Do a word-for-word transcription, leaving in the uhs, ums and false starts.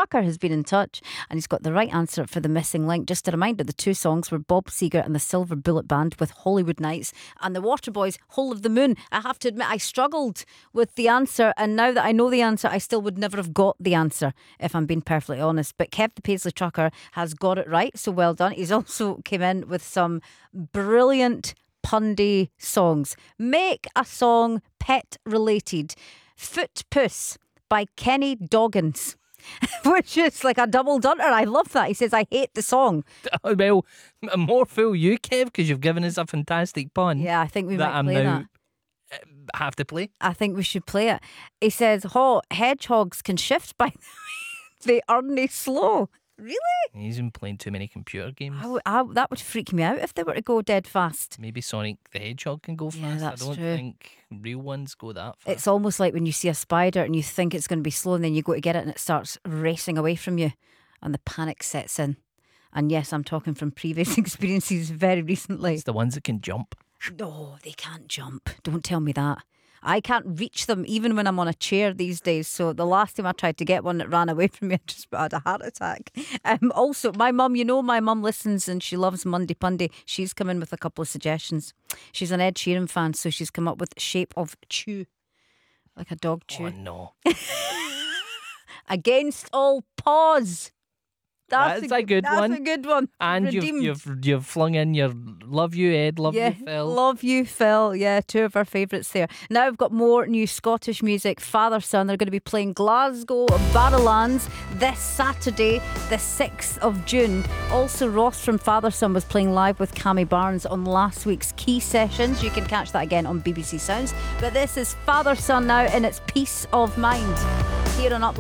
Trucker has been in touch and he's got the right answer for the missing link. Just a reminder, the two songs were Bob Seger and the Silver Bullet Band with Hollywood Nights, and the Waterboys, Whole of the Moon. I have to admit, I struggled with the answer, and now that I know the answer, I still would never have got the answer, if I'm being perfectly honest. But Kev the Paisley Trucker has got it right, so well done. He's also came in with some brilliant pundy songs. Make a song pet related. Foot Puss by Kenny Doggins. Which is like a double dunter. I love that. He says, I hate the song. Well, more fool you, Kev, because you've given us a fantastic pun. Yeah, I think we that might I'm play now that. Have to play. I think we should play it. He says, oh, hedgehogs can shift by the way. They aren't slow. Really? He's been playing too many computer games. I, w- I, that would freak me out if they were to go dead fast. Maybe Sonic the Hedgehog can go fast. Yeah, that's I don't true. think real ones go that fast. It's almost like when you see a spider and you think it's going to be slow, and then you go to get it and it starts racing away from you and the panic sets in. And yes, I'm talking from previous experiences very recently. It's the ones that can jump. No, they can't jump. Don't tell me that. I can't reach them even when I'm on a chair these days. So the last time I tried to get one that ran away from me, I just had a heart attack. Um, also, my mum, you know, my mum listens and she loves Monday Punday. She's come in with a couple of suggestions. She's an Ed Sheeran fan, so she's come up with Shape of Chew. Like a dog chew. Oh, no. Against All Pause. That's, That's a good that's one. That's a good one. And you've, Redeemed. you've you've flung in your Love You Ed, Love yeah, You Phil. Love You Phil. Yeah, two of our favourites there. Now I've got more new Scottish music. Father Son, they're going to be playing Glasgow Barrowlands this Saturday, the sixth of June. Also, Ross from Father Son was playing live with Cammy Barnes on last week's Key Sessions. You can catch that again on B B C Sounds. But this is Father Son now in its Peace of Mind here on Uplift.